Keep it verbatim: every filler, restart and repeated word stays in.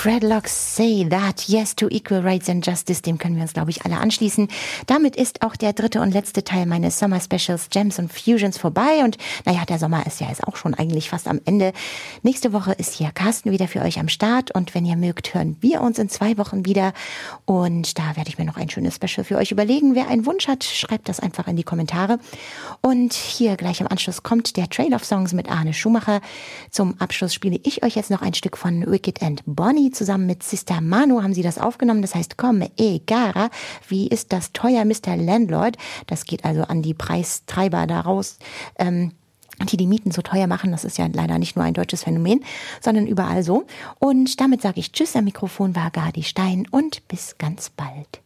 Fredlocks Say That, Yes to Equal Rights and Justice, dem können wir uns, glaube ich, alle anschließen. Damit ist auch der dritte und letzte Teil meines Summer Specials Gems und Fusions vorbei und naja, der Sommer ist ja jetzt auch schon eigentlich fast am Ende. Nächste Woche ist hier Carsten wieder für euch am Start und wenn ihr mögt, hören wir uns in zwei Wochen wieder und da werde ich mir noch ein schönes Special für euch überlegen. Wer einen Wunsch hat, schreibt das einfach in die Kommentare und hier gleich am Anschluss kommt der Trail of Songs mit Arne Schumacher. Zum Abschluss spiele ich euch jetzt noch ein Stück von Wicked and Bonnie. Zusammen mit Sister Manu haben sie das aufgenommen. Das heißt, Come e cara. Wie ist das teuer, Mister Landlord? Das geht also an die Preistreiber daraus, ähm, die die Mieten so teuer machen. Das ist ja leider nicht nur ein deutsches Phänomen, sondern überall so. Und damit sage ich Tschüss. Am Mikrofon war Gadi Stein und bis ganz bald.